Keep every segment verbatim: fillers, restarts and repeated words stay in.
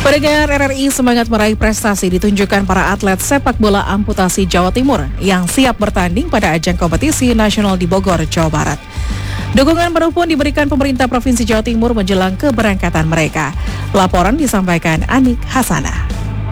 Pendengar R R I, semangat meraih prestasi ditunjukkan para atlet sepak bola amputasi Jawa Timur yang siap bertanding pada ajang kompetisi nasional di Bogor, Jawa Barat. Dukungan penuh pun diberikan pemerintah Provinsi Jawa Timur menjelang keberangkatan mereka. Laporan disampaikan Anik Hasanah.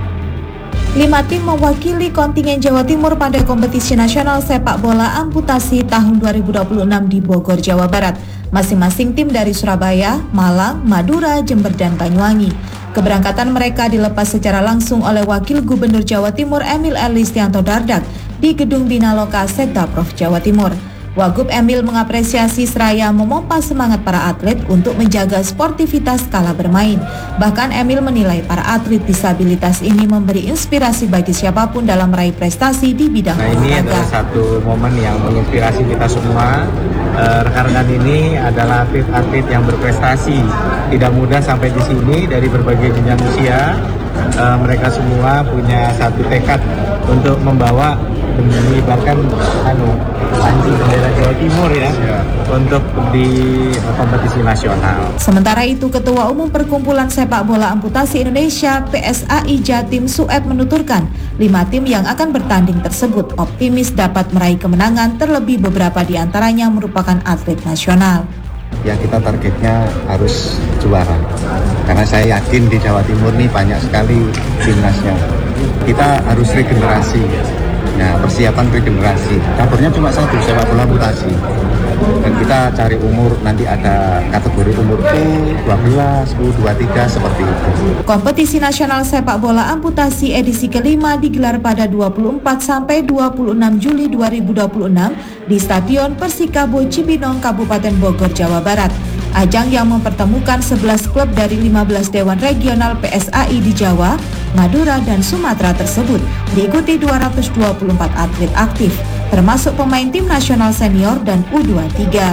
Lima tim mewakili kontingen Jawa Timur pada kompetisi nasional sepak bola amputasi tahun dua ribu dua puluh enam di Bogor, Jawa Barat. Masing-masing tim dari Surabaya, Malang, Madura, Jember, dan Banyuwangi. Keberangkatan mereka dilepas secara langsung oleh Wakil Gubernur Jawa Timur Emil Elistianto Dardak di Gedung Binaloka Sekda Prof Jawa Timur. Wagub Emil mengapresiasi seraya memompa semangat para atlet untuk menjaga sportivitas kala bermain. Bahkan Emil menilai para atlet disabilitas ini memberi inspirasi bagi siapapun dalam meraih prestasi di bidang olahraga. Nah, ini adalah satu momen yang menginspirasi kita semua. Uh, rekan-rekan ini adalah atlet-atlet yang berprestasi. Tidak mudah sampai di sini dari berbagai jenjang usia. Uh, mereka semua punya satu tekad untuk membawa mengibarkan anu panji bendera Jawa Timur ya, ya untuk di kompetisi nasional. Sementara itu, Ketua Umum Perkumpulan Sepak Bola Amputasi Indonesia P S A I Jatim Sueb menuturkan, lima tim yang akan bertanding tersebut optimis dapat meraih kemenangan, terlebih beberapa di antaranya merupakan atlet nasional. Ya, kita targetnya harus juara, karena saya yakin di Jawa Timur nih banyak sekali timnasnya. Kita harus regenerasi. Nah, persiapan regenerasi. Campurnya cuma satu, sepak bola amputasi. Dan kita cari umur, nanti ada kategori umur U dua belas, U dua puluh tiga, seperti itu. Kompetisi nasional sepak bola amputasi edisi kelima digelar pada dua puluh empat sampai dua puluh enam Juli dua ribu dua puluh enam di Stadion Persikabo Cibinong, Kabupaten Bogor, Jawa Barat. Ajang yang mempertemukan sebelas klub dari lima belas dewan regional P S A I di Jawa, Madura, dan Sumatera tersebut diikuti dua ratus dua puluh empat atlet aktif, termasuk pemain tim nasional senior dan U dua puluh tiga.